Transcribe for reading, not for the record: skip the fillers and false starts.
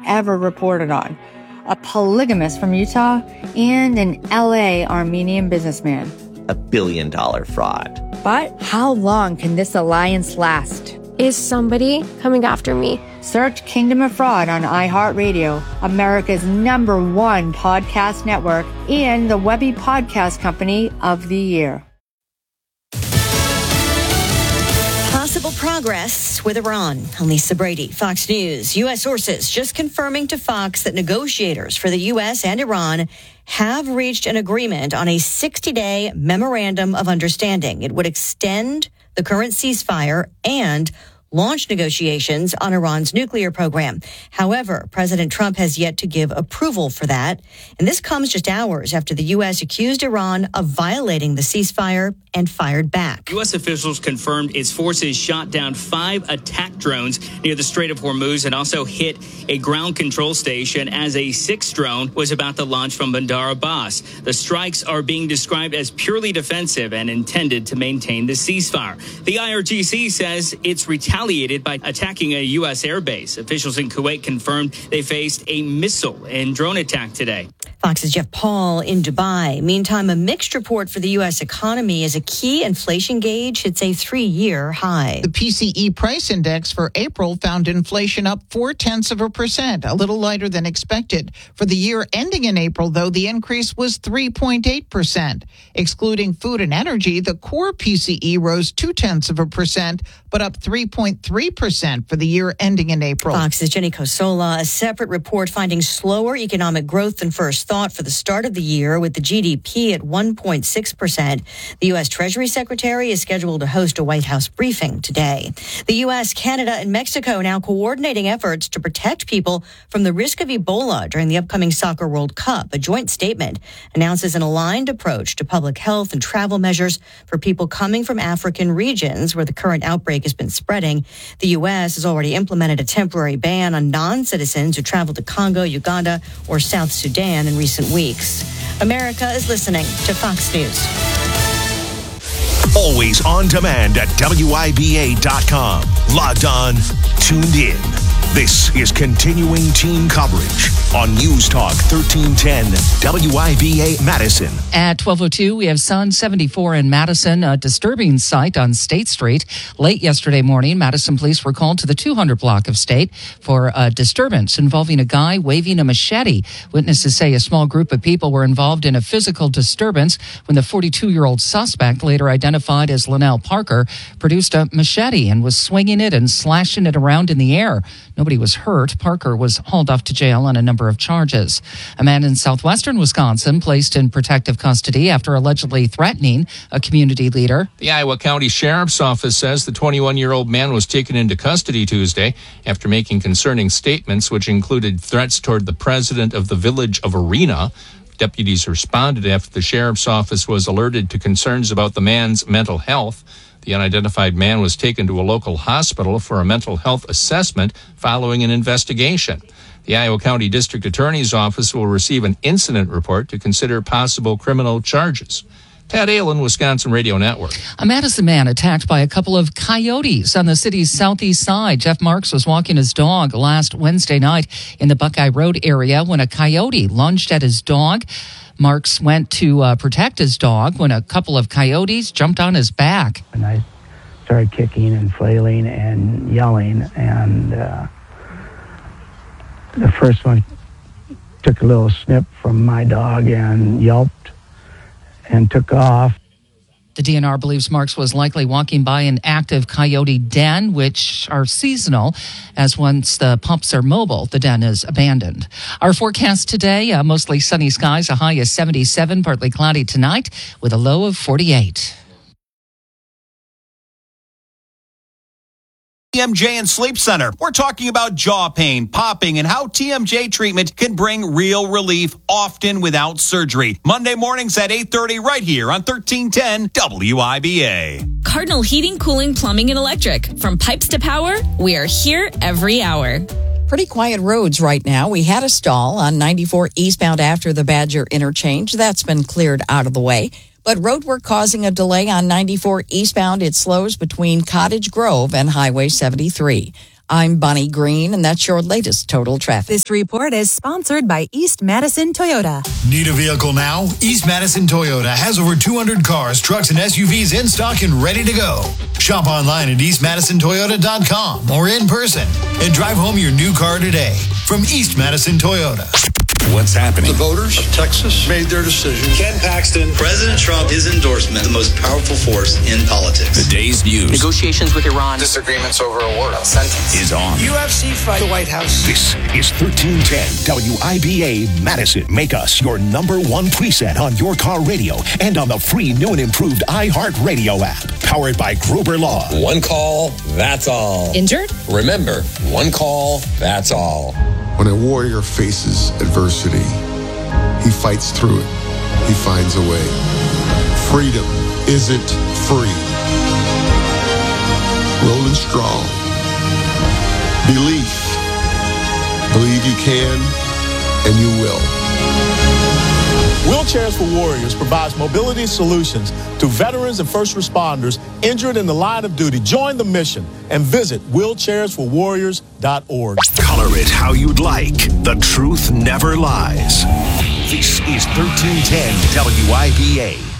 ever reported on, a polygamist from Utah, and an LA Armenian businessman. $1 billion fraud. But how long can this alliance last? Is somebody coming after me? Search Kingdom of Fraud on iHeartRadio, America's #1 podcast network, and the Webby Podcast Company of the Year. Possible progress with Iran. I'm Lisa Brady, Fox News. U.S. sources just confirming to Fox that negotiators for the U.S. and Iran have reached an agreement on a 60-day memorandum of understanding. It would extend the current ceasefire and launch negotiations on Iran's nuclear program. However, President Trump has yet to give approval for that. And this comes just hours after the U.S. accused Iran of violating the ceasefire and fired back. U.S. officials confirmed its forces shot down 5 attack drones near the Strait of Hormuz and also hit a ground control station as a 6th drone was about to launch from Bandar Abbas. The strikes are being described as purely defensive and intended to maintain the ceasefire. The IRGC says it's retaliated by attacking a U.S. airbase. Officials in Kuwait confirmed they faced a missile and drone attack today. Fox's Jeff Paul in Dubai. Meantime, a mixed report for the U.S. economy as a key inflation gauge hits a 3-year high. The PCE price index for April found inflation up 0.4%, a little lighter than expected. For the year ending in April, though, the increase was 3.8%. Excluding food and energy, the core PCE rose 0.2%, but up 3.3% for the year ending in April. Fox's Jenny Cosola. A separate report finding slower economic growth than first thought for the start of the year, with the GDP at 1.6%. The U.S. Treasury Secretary is scheduled to host a White House briefing today. The U.S., Canada, and Mexico now coordinating efforts to protect people from the risk of Ebola during the upcoming Soccer World Cup. A joint statement announces an aligned approach to public health and travel measures for people coming from African regions where the current outbreak has been spreading. The U.S. has already implemented a temporary ban on non-citizens who travel to Congo, Uganda, or South Sudan in recent weeks. America is listening to Fox News. Always on demand at WIBA.com. Logged on, tuned in. This is continuing team coverage on News Talk 1310 WIBA Madison. At 12:02, we have Sun 74 in Madison, a disturbing sight on State Street. Late yesterday morning, Madison police were called to the 200 block of State for a disturbance involving a guy waving a machete. Witnesses say a small group of people were involved in a physical disturbance when the 42-year-old suspect, later identified as Linnell Parker, produced a machete and was swinging it and slashing it around in the air. Nobody was hurt. Parker was hauled off to jail on a number of charges. A man in southwestern Wisconsin placed in protective custody after allegedly threatening a community leader. The Iowa County Sheriff's Office says the 21-year-old man was taken into custody Tuesday after making concerning statements which included threats toward the president of the village of Arena. Deputies responded after the sheriff's office was alerted to concerns about the man's mental health. The unidentified man was taken to a local hospital for a mental health assessment following an investigation. The Iowa County District Attorney's Office will receive an incident report to consider possible criminal charges. Tad Allen, Wisconsin Radio Network. A Madison man attacked by a couple of coyotes on the city's southeast side. Jeff Marks was walking his dog last Wednesday night in the Buckeye Road area when a coyote lunged at his dog. Marks went to protect his dog when a couple of coyotes jumped on his back. And I started kicking and flailing and yelling, and the first one took a little snip from my dog and yelped and took off. The DNR believes Marks was likely walking by an active coyote den, which are seasonal, as once the pups are mobile, the den is abandoned. Our forecast today, mostly sunny skies, a high of 77, partly cloudy tonight, with a low of 48. TMJ and Sleep Center. We're talking about jaw pain, popping, and how TMJ treatment can bring real relief, often without surgery. Monday mornings at 8:30 right here on 1310 WIBA. Cardinal Heating, Cooling, Plumbing, and Electric. From pipes to power, we are here every hour. Pretty quiet roads right now. We had a stall on 94 eastbound after the Badger interchange. That's been cleared out of the way. But road work causing a delay on 94 eastbound. It slows between Cottage Grove and Highway 73. I'm Bonnie Green, and that's your latest total traffic. This report is sponsored by East Madison Toyota. Need a vehicle now? East Madison Toyota has over 200 cars, trucks, and SUVs in stock and ready to go. Shop online at eastmadisontoyota.com or in person and drive home your new car today from East Madison Toyota. What's happening? The voters of Texas made their decision. Ken Paxton, President Trump, his endorsement, the most powerful force in politics. The day's news. Negotiations with Iran. Disagreements over a war sentence. Is on. UFC fight. The White House. This is 1310 WIBA Madison. Make us your number one preset on your car radio and on the free new and improved iHeartRadio app. Powered by Gruber Law. One call, that's all. Injured? Remember, one call, that's all. When a warrior faces adversity, he fights through it. He finds a way. Freedom isn't free. Rolling strong. Belief. Believe you can, and you will. Wheelchairs for Warriors provides mobility solutions to veterans and first responders injured in the line of duty. Join the mission and visit wheelchairsforwarriors.org. Color it how you'd like. The truth never lies. This is 1310 WIBA.